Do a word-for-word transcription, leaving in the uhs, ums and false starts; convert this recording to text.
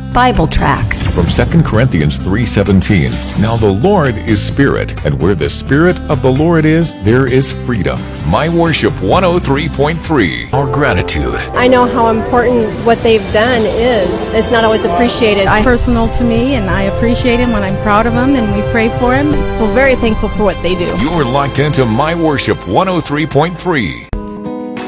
Bible tracts. From Second Corinthians three seventeen, now the Lord is Spirit, and where the Spirit of the Lord is, there is freedom. My Worship one oh three point three, our gratitude. I know how important what they've done is. It's not always appreciated. I personal to me, and I appreciate him when I'm proud of him, and we pray for him. We're very thankful for what they do. You're locked into My Worship one oh three point three.